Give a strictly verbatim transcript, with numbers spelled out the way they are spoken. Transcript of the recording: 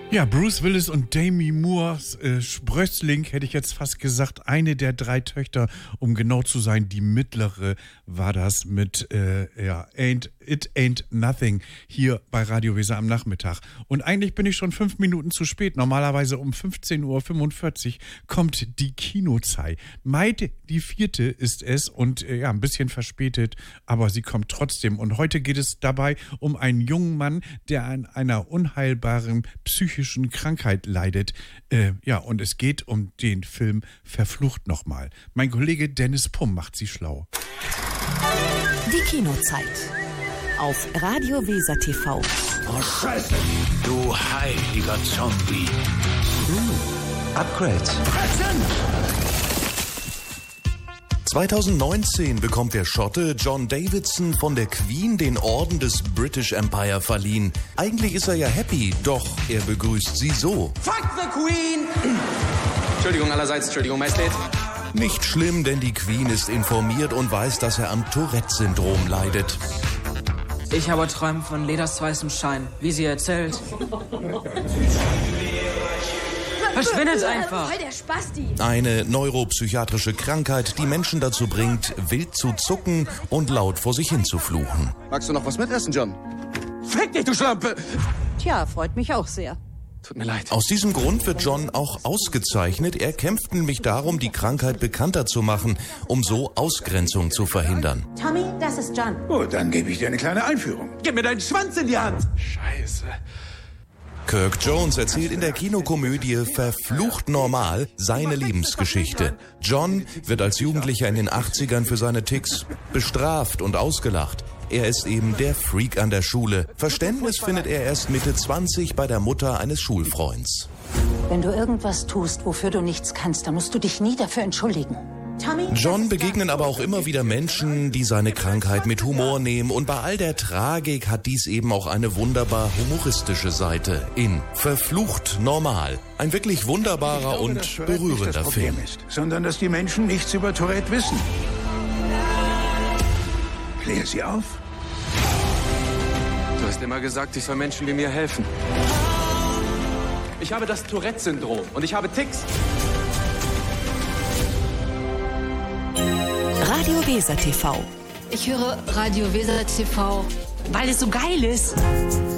Ja, Bruce Willis und Demi Moores äh, Sprössling, hätte ich jetzt fast gesagt, eine der drei Töchter, um genau zu sein, die mittlere war das mit äh, ja, Ain't, It Ain't Nothing hier bei Radio Weser am Nachmittag. Und eigentlich bin ich schon fünf Minuten zu spät. Normalerweise um fünfzehn Uhr fünfundvierzig kommt die Kinozeit. Maid, die vierte ist es und äh, ja, ein bisschen verspätet, aber sie kommt trotzdem. Und heute geht es dabei um einen jungen Mann, der an einer unheilbaren psychischen Krankheit leidet. Äh, ja, und es geht um den Film Verflucht nochmal. Mein Kollege Dennis Pumm macht sie schlau. Die Kinozeit auf Radio Weser T V. Oh, Scheiße! Du heiliger Zombie. Hm, Upgrade. zweitausendneunzehn bekommt der Schotte John Davidson von der Queen den Orden des British Empire verliehen. Eigentlich ist er ja happy, doch er begrüßt sie so. Fuck the Queen! Entschuldigung allerseits, Entschuldigung, Majestät. Nicht schlimm, denn die Queen ist informiert und weiß, dass er am Tourette-Syndrom leidet. Ich habe Träume von Leders weißem Schein, wie sie erzählt. Verschwindet einfach! Voll der Spasti! Eine neuropsychiatrische Krankheit, die Menschen dazu bringt, wild zu zucken und laut vor sich hin zu fluchen. Magst du noch was mitessen, John? Fick dich, du Schlampe! Tja, freut mich auch sehr. Tut mir leid. Aus diesem Grund wird John auch ausgezeichnet. Er kämpft nämlich darum, die Krankheit bekannter zu machen, um so Ausgrenzung zu verhindern. Tommy, das ist John. Gut, dann gebe ich dir eine kleine Einführung. Gib mir deinen Schwanz in die Hand! Scheiße. Kirk Jones erzählt in der Kinokomödie Verflucht normal seine Lebensgeschichte. John wird als Jugendlicher in den achtzigern für seine Ticks bestraft und ausgelacht. Er ist eben der Freak an der Schule. Verständnis findet er erst Mitte zwanzig bei der Mutter eines Schulfreunds. Wenn du irgendwas tust, wofür du nichts kannst, dann musst du dich nie dafür entschuldigen. Tommy, John begegnen aber auch immer wieder Menschen, die seine Krankheit mit Humor nehmen. Und bei all der Tragik hat dies eben auch eine wunderbar humoristische Seite in Verflucht normal. Ein wirklich wunderbarer glaube, und berührender Film. Ist, sondern dass die Menschen nichts über Tourette wissen. Klär sie auf. Du hast immer gesagt, ich soll Menschen wie mir helfen. Ich habe das Tourette-Syndrom und ich habe Ticks. Radio Weser T V. Ich höre Radio Weser T V, weil es so geil ist.